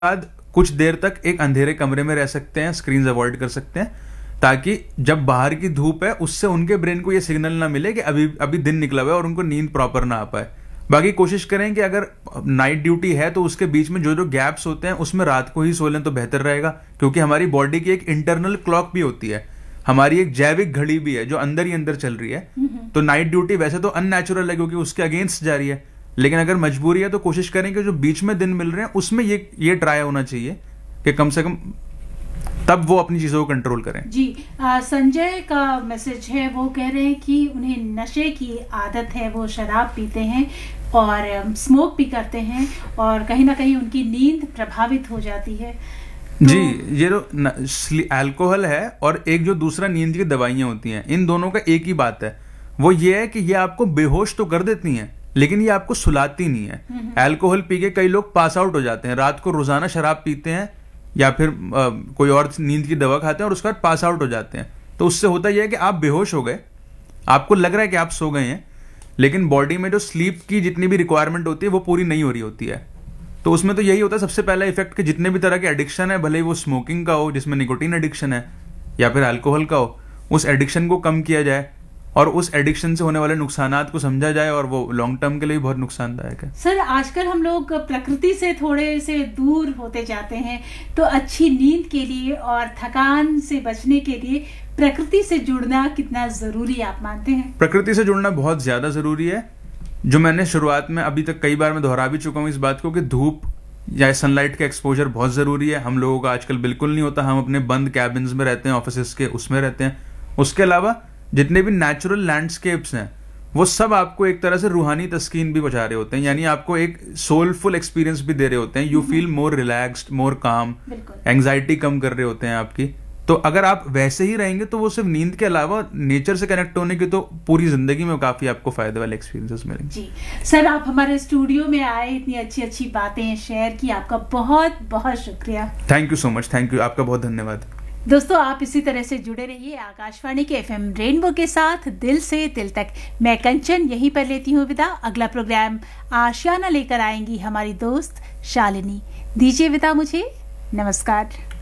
बाद कुछ देर तक एक अंधेरे कमरे में रह सकते हैं, स्क्रीन अवॉइड कर सकते हैं, ताकि जब बाहर की धूप है उससे उनके ब्रेन को ये सिग्नल ना मिले कि अभी अभी दिन निकला हुआ है और उनको नींद प्रॉपर ना आ पाए। बाकी कोशिश करें कि अगर नाइट ड्यूटी है तो उसके बीच में जो जो गैप्स होते हैं उसमें रात को ही सो लें तो बेहतर रहेगा, क्योंकि हमारी बॉडी की एक इंटरनल क्लॉक भी होती है, हमारी एक जैविक घड़ी भी है जो अंदर ही अंदर चल रही है। तो नाइट ड्यूटी वैसे तो अननेचुरल है क्योंकि उसके अगेंस्ट जा रही है, लेकिन अगर मजबूरी है तो कोशिश करें कि जो बीच में दिन मिल रहे हैं उसमें ये ट्राई होना चाहिए कि कम से कम तब वो अपनी चीजों को कंट्रोल करें। जी, संजय का मैसेज है, वो कह रहे हैं कि उन्हें नशे की आदत है, वो शराब पीते हैं और स्मोक भी करते हैं और कहीं ना कहीं उनकी नींद प्रभावित हो जाती है। जी, ये जो अल्कोहल है और एक जो दूसरा नींद की दवाइयां होती हैं, इन दोनों का एक ही बात है, वो ये है कि ये आपको बेहोश तो कर देती हैं लेकिन ये आपको सुलाती नहीं है। अल्कोहल पी के कई लोग पास आउट हो जाते हैं, रात को रोजाना शराब पीते हैं या फिर कोई और नींद की दवा खाते हैं और उसके बाद पास आउट हो जाते हैं। तो उससे होता यह है कि आप बेहोश हो गए, आपको लग रहा है कि आप सो गए हैं, लेकिन बॉडी में जो स्लीप की जितनी भी रिक्वायरमेंट होती है वो पूरी नहीं हो रही होती है। तो उसमें तो यही होता है सबसे पहला इफेक्ट कि जितने भी तरह के एडिक्शन है, भले ही वो स्मोकिंग का हो जिसमें निकोटीन एडिक्शन है या फिर अल्कोहल का हो, उस एडिक्शन को कम किया जाए और उस एडिक्शन से होने वाले नुकसानात को समझा जाए और वो लॉन्ग टर्म के लिए भी बहुत नुकसानदायक है। सर, आजकल हम लोग प्रकृति से थोड़े से दूर होते जाते हैं, तो अच्छी नींद के लिए और थकान से बचने के लिए प्रकृति से जुड़ना कितना जरूरी आप मानते हैं? प्रकृति से जुड़ना बहुत ज्यादा जरूरी है। जो मैंने शुरुआत में अभी तक कई बार मैं दोहरा भी चुका हूँ इस बात को कि धूप या सनलाइट का एक्सपोजर बहुत जरूरी है। हम लोगों का आजकल बिल्कुल नहीं होता, हम अपने बंद कैबिन्स में रहते हैं, ऑफिस के उसमें रहते हैं। उसके अलावा जितने भी नेचुरल लैंडस्केप्स हैं वो सब आपको एक तरह से रूहानी तस्कीन भी पहुंचा रहे होते हैं, यानी आपको एक सोलफुल एक्सपीरियंस भी दे रहे होते हैं। यू फील मोर रिलैक्स्ड, मोर काम, एंग्जाइटी कम कर रहे होते हैं आपकी। तो अगर आप वैसे ही रहेंगे तो वो सिर्फ नींद के अलावा नेचर से कनेक्ट होने की तो पूरी जिंदगी में काफी आपको फायदे वाले एक्सपीरियंसेस मिलेंगे। जी सर, आप हमारे स्टूडियो में आए, इतनी अच्छी अच्छी बातें शेयर की, आपका बहुत बहुत शुक्रिया। Thank you so much, thank you, आपका बहुत धन्यवाद। दोस्तों, आप इसी तरह से जुड़े रहिए आकाशवाणी के FM रेनबो के साथ, दिल से दिल तक। मैं कंचन यहीं पर लेती हूँ विदा। अगला प्रोग्राम आशियाना लेकर आएंगी हमारी दोस्त शालिनी। दीजिए विदा मुझे, नमस्कार।